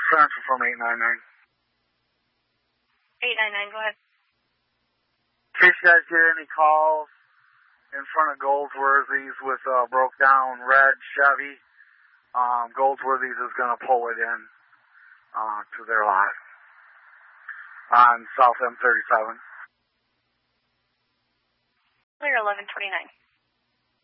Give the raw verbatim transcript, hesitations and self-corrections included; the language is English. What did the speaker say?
transfer from eight nine nine. eight nine nine, go ahead. In case you guys get any calls in front of Goldsworthy's with a broke down red Chevy, um, Goldsworthy's is going to pull it in uh, to their lot on South M thirty-seven. Clear eleven twenty-nine.